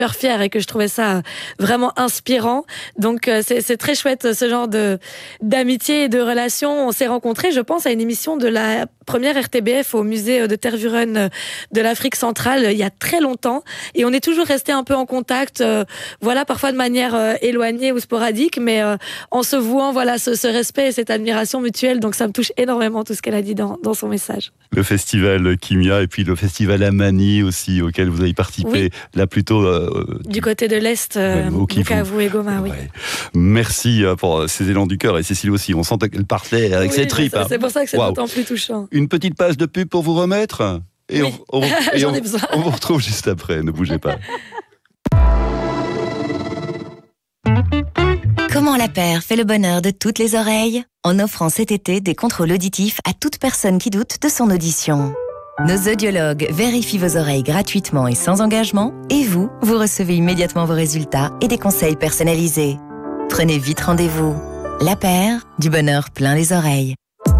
fière et que je trouvais ça vraiment inspirant. Donc c'est très chouette ce genre d'amitié et de relation. On s'est rencontrés, je pense, à une émission de la première RTBF au musée de Tervuren de l'Afrique centrale il y a très longtemps, et on est toujours resté un peu en contact, voilà, parfois de manière éloignée ou sporadique, mais en se vouant voilà ce respect et cette admiration mutuelle. Donc ça me touche énormément tout ce qu'elle a dit dans son message. Le festival Kimia et puis le festival Amani aussi, auquel vous avez participé, oui. Là plutôt du côté de l'Est, Bukavu et Goma, oui. Ouais. Merci pour ces élans du cœur, et Cécile aussi, on sentait qu'elle partait avec ses tripes. C'est pour ça que c'est d'autant plus touchant. Une petite page de pub pour vous remettre, et oui. J'en ai besoin. On vous retrouve juste après, ne bougez pas. Comment la paire fait le bonheur de toutes les oreilles, en offrant cet été des contrôles auditifs à toute personne qui doute de son audition. Nos audiologues vérifient vos oreilles gratuitement et sans engagement, et vous recevez immédiatement vos résultats et des conseils personnalisés. Prenez vite rendez-vous. La paire, du bonheur plein les oreilles.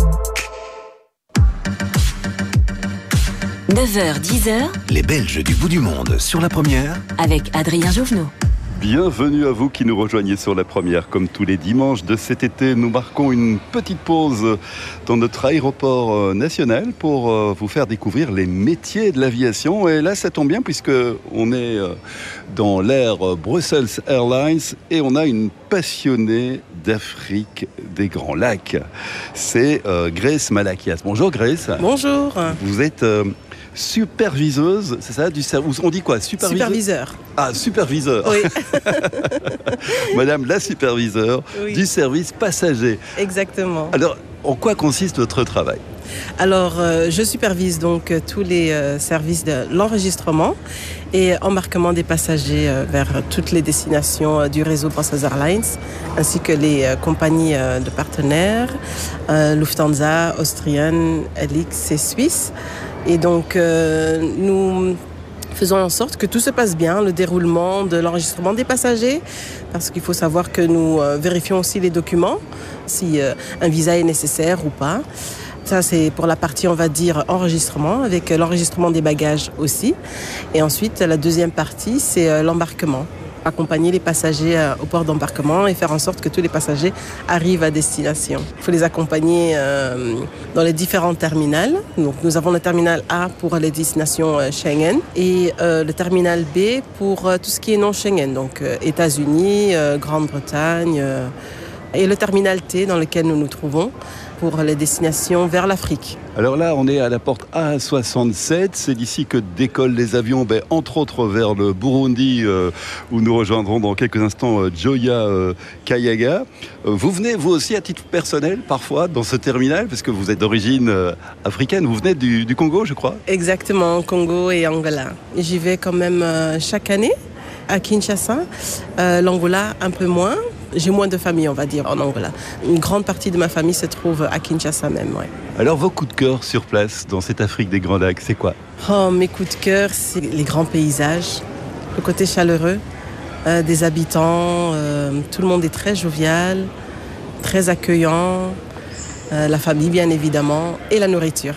9h-10h, les Belges du bout du monde sur la première, avec Adrien Jouvenot. Bienvenue à vous qui nous rejoignez sur la première. Comme tous les dimanches de cet été, nous marquons une petite pause dans notre aéroport national pour vous faire découvrir les métiers de l'aviation. Et là, ça tombe bien puisque on est dans l'air Brussels Airlines et on a une passionnée d'Afrique des Grands Lacs. C'est Grace Malakias. Bonjour Grace. Bonjour. Vous êtes superviseuse, c'est ça, du service. On dit quoi, superviseur. Ah, superviseur. Oui. Madame la superviseure, oui, du service passager. Exactement. Alors, en quoi consiste votre travail ? Alors, je supervise donc tous les services de l'enregistrement et embarquement des passagers vers toutes les destinations du réseau Brussels Airlines, ainsi que les compagnies de partenaires, Lufthansa, Austrian, LX et Suisse. Et donc, nous faisons en sorte que tout se passe bien, le déroulement de l'enregistrement des passagers, parce qu'il faut savoir que nous vérifions aussi les documents, si un visa est nécessaire ou pas. Ça, c'est pour la partie, on va dire, enregistrement, avec l'enregistrement des bagages aussi. Et ensuite, la deuxième partie, c'est l'embarquement. Accompagner les passagers au port d'embarquement et faire en sorte que tous les passagers arrivent à destination. Il faut les accompagner dans les différents terminals. Donc, nous avons le terminal A pour les destinations Schengen et le terminal B pour tout ce qui est non Schengen, donc États-Unis, Grande-Bretagne et le terminal T dans lequel nous nous trouvons pour les destinations vers l'Afrique. Alors là, on est à la porte A67. C'est d'ici que décollent les avions, entre autres vers le Burundi, où nous rejoindrons dans quelques instants Joya Kayaga. Vous venez, vous aussi, à titre personnel, parfois, dans ce terminal, parce que vous êtes d'origine africaine. Vous venez du Congo, je crois ? Exactement, Congo et Angola. J'y vais quand même chaque année à Kinshasa. L'Angola, un peu moins. J'ai moins de famille, on va dire, en Angola. Une grande partie de ma famille se trouve à Kinshasa même, ouais. Alors, vos coups de cœur sur place, dans cette Afrique des Grands Lacs, c'est quoi ? Mes coups de cœur, c'est les grands paysages, le côté chaleureux des habitants. Tout le monde est très jovial, très accueillant. La famille, bien évidemment, et la nourriture.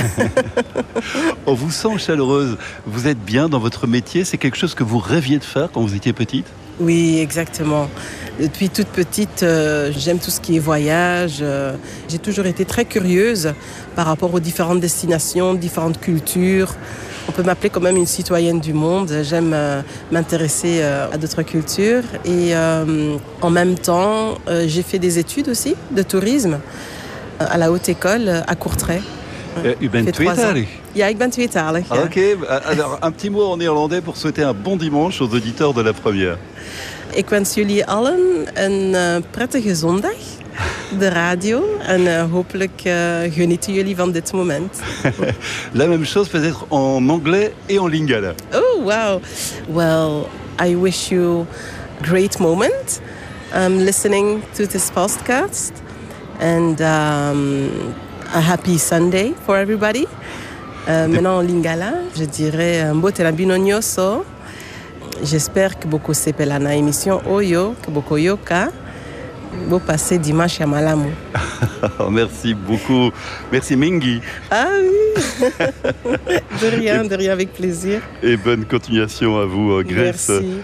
On vous sent chaleureuse. Vous êtes bien dans votre métier. C'est quelque chose que vous rêviez de faire quand vous étiez petite ? Oui, exactement. Depuis toute petite, j'aime tout ce qui est voyage. J'ai toujours été très curieuse par rapport aux différentes destinations, différentes cultures. On peut m'appeler quand même une citoyenne du monde. J'aime m'intéresser à d'autres cultures. Et en même temps, j'ai fait des études aussi de tourisme à la haute école à Courtrai. U bent tweetalig. Ja, ik ben tweetalig. Ja. Ok, alors un petit mot en néerlandais pour souhaiter un bon dimanche aux auditeurs de la première. Ik wens jullie allen een prettige zondag, de radio, en hopelijk genieten jullie van dit moment. La même chose peut-être en anglais et en lingala. Oh, wow. Well, I wish you a great moment listening to this podcast and a happy Sunday for everybody. Maintenant en lingala, je dirais mbotela bino nyonso. J'espère que beaucoup sepela na émission oyo, que beaucoup yoka. beau passer dimanche à Malamu. Merci beaucoup. Merci Mingi. Ah oui. De rien, avec plaisir. Et bonne continuation à vous, Grace. Merci.